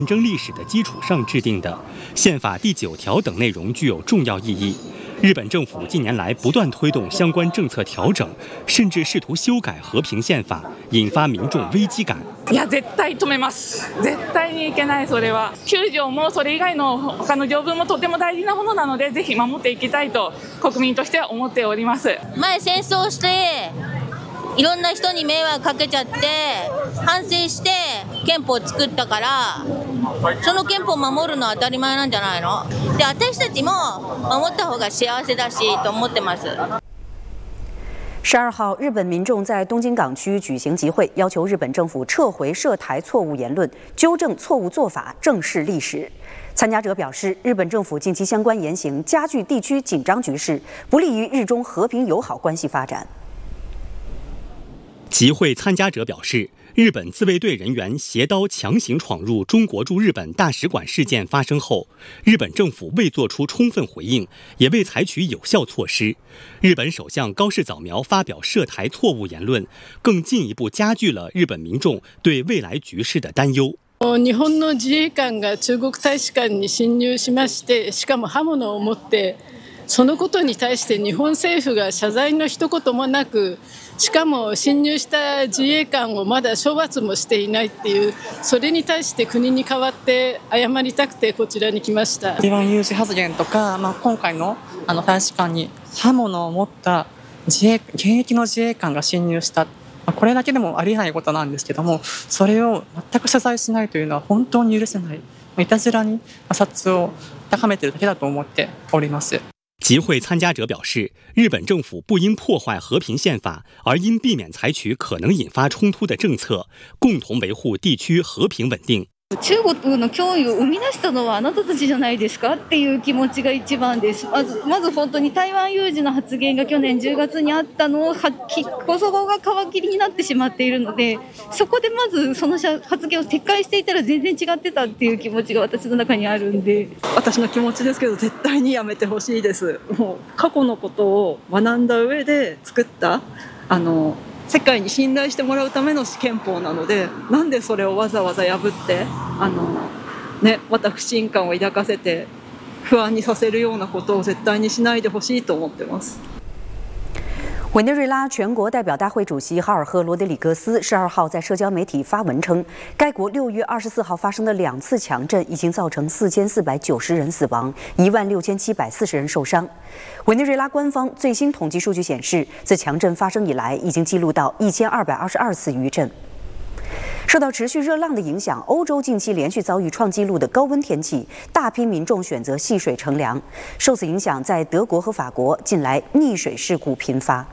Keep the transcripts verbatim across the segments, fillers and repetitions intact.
战争历史的基础上制定的，宪法第九条等内容具有重要意义。日本政府近年来不断推动相关政策调整，甚至试图修改和平宪法，引发民众危機感。 いや絶対止めます。絶対にいけないそれは。きゅう条もそれ以外の他の条文もとても大事なものなので、ぜひ守っていきたいと国民としては思っております。 前戦争していろんな人に迷惑かけちゃって反省して憲法を作ったから、その憲法を守るのは当たり前なんじゃないの？で、私たちも守った方が幸せだしと思ってます。 十二号，日本民众在东京港区举行集会，要求日本政府撤回涉台错误言论，纠正错误做法，正视历史。参加者表示，日本政府近期相关言行加剧地区紧张局势，不利于日中和平友好关系发展。 集会参加者表示，日本自卫队人员携刀强行闯入中国驻日本大使馆事件发生后，日本政府未作出充分回应，也未采取有效措施。日本首相高市早苗发表涉台错误言论，更进一步加剧了日本民众对未来局势的担忧。 日本の自衛官が中国大使館に侵入しまして、しかも刃物を持って、そのことに対して日本政府が謝罪の一言もなく、しかも侵入した自衛官をまだ処罰もしていないっていう、それに対して国に代わって謝りたくてこちらに来ました。 台湾有事発言とか、まあ、今回のあの大使館に刃物を持った自衛現役の自衛官が侵入した。これだけでもありえないことなんですけども、それを全く謝罪しないというのは本当に許せない。いたずらに摩擦を高めているだけだと思っております。 集会参加者表示，日本政府不应破坏和平宪法，而应避免采取可能引发冲突的政策，共同维護地区和平稳定。 中国の脅威を生み出したのはあなたたちじゃないですかっていう気持ちが一番です。まず、まず本当に台湾有事の発言が去年じゅうがつにあったのをこそこが皮切りになってしまっているので、そこでまずその発言を撤回していたら全然違ってたっていう気持ちが私の中にあるんで。 私の気持ちですけど、絶対にやめてほしいです。もう過去のことを学んだ上で作ったあの世界に信頼してもらうための憲法なので、なんでそれをわざわざ破ってあの、ね、また不信感を抱かせて不安にさせるようなことを絶対にしないでほしいと思ってます。 委内瑞拉全国代表大会主席哈尔赫·罗德里格斯十二号在社交媒体发文称，该国六月二十四号发生的两次强震已经造成四千四百九十人死亡，一万六千七百四十人受伤。委内瑞拉官方最新统计数据显示，自强震发生以来，已经记录到一千二百二十二次余震。受到持续热浪的影响，欧洲近期连续遭遇创纪录的高温天气，大批民众选择戏水乘凉。受此影响，在德国和法国近来溺水事故频发。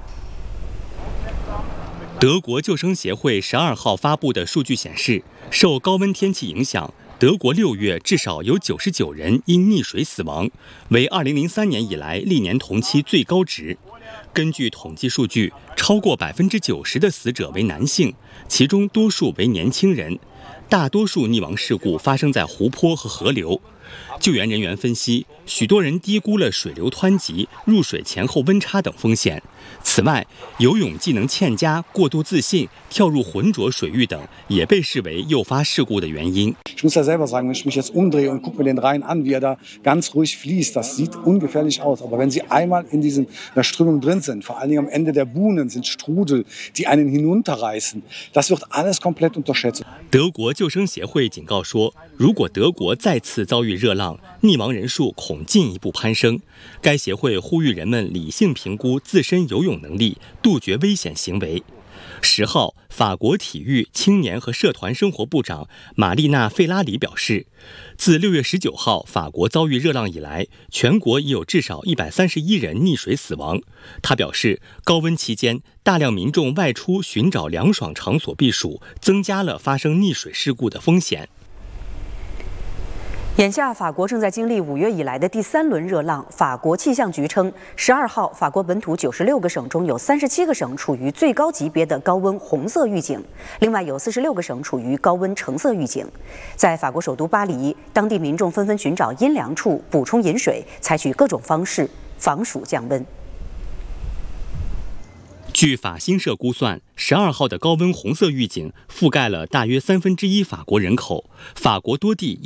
德国救生协会十二号发布的数据显示，受高温天气影响，德国六月至少有九十九人因溺水死亡，为二零零三年以来历年同期最高值。根据统计数据，超过百分之九十的死者为男性，其中多数为年轻人。大多数溺亡事故发生在湖泊和河流。救援人员分析，许多人低估了水流湍急、入水前后温差等风险。此外，游泳技能欠佳、过度自信、跳入浑浊水域等，也被视为诱发事故的原因。 Ich muss ja selber sagen, wenn ich mich jetzt umdrehe und gucke mir den Rhein an, wie er da ganz ruhig fließt, das sieht ungefährlich aus. Aber wenn Sie einmal in diesem, in der Strömung drin sind, vor allen Dingen am Ende der Buhnen sind Strudel, die einen hinunterreißen, das wird alles komplett unterschätzt. 德国救生协会警告说，如果德国再次遭遇热浪，溺亡人数恐进一步攀升。该协会呼吁人们理性评估自身游泳能力，杜绝危险行为。十号，法国体育、青年和社团生活部长玛丽娜·费拉里表示，自六月十九号法国遭遇热浪以来，全国已有至少一百三十一人溺水死亡。他表示，高温期间，大量民众外出寻找凉爽场所避暑，增加了发生溺水事故的风险。 眼下，法国正在经历五月以来的第三轮热浪。法国气象局称，十二号，法国本土九十六个省中有三十七个省处于最高级别的高温红色预警，另外有四十六个省处于高温橙色预警。在法国首都巴黎，当地民众纷纷寻找阴凉处补充饮水，采取各种方式防暑降温。 据法新社估算，十二号的高温红色预警覆盖了大约三分之一法国人口，法国多地